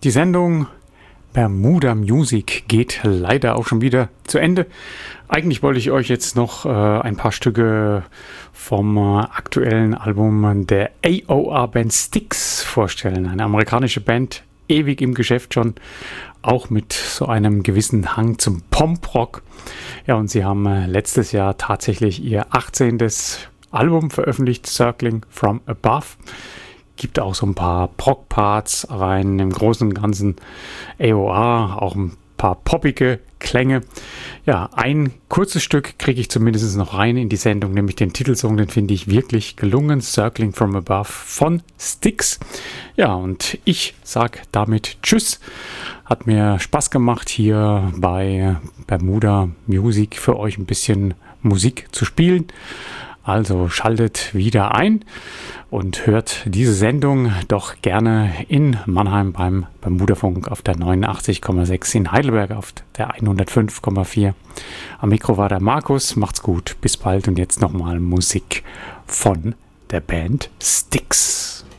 Die Sendung Bermuda Music geht leider auch schon wieder zu Ende. Eigentlich wollte ich euch jetzt noch ein paar Stücke vom aktuellen Album der AOR-Band Styx vorstellen. Eine amerikanische Band, ewig im Geschäft schon, auch mit so einem gewissen Hang zum Pop-Rock. Ja, und sie haben letztes Jahr tatsächlich ihr 18. Album veröffentlicht, Circling from Above. Gibt auch so ein paar Prog-Parts rein, im Großen und Ganzen AOR, auch ein paar poppige Klänge. Ja, ein kurzes Stück kriege ich zumindest noch rein in die Sendung, nämlich den Titelsong, den finde ich wirklich gelungen, Circling from Above von Styx. Ja, und ich sage damit Tschüss. Hat mir Spaß gemacht, hier bei Bermuda Music für euch ein bisschen Musik zu spielen. Also schaltet wieder ein und hört diese Sendung doch gerne in Mannheim beim Bermudafunk auf der 89,6, in Heidelberg auf der 105,4. Am Mikro war der Markus. Macht's gut, bis bald und jetzt nochmal Musik von der Band Styx.